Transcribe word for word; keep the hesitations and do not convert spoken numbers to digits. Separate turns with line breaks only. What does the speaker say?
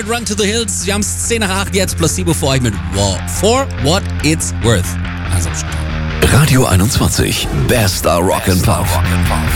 mit Run to the Hills. Wir haben es zehn nach acht jetzt, plus sieben vor euch mit War For What It's Worth. Also,
Radio einundzwanzig, bester Rock and Pop.